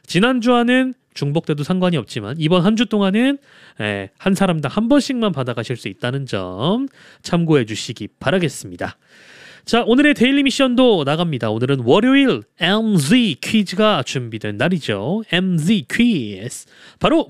지난주와는 중복돼도 상관이 없지만 이번 한 주 동안은 한 사람당 한 번씩만 받아가실 수 있다는 점 참고해 주시기 바라겠습니다. 자, 오늘의 데일리 미션도 나갑니다. 오늘은 월요일 MZ 퀴즈가 준비된 날이죠. MZ 퀴즈. 바로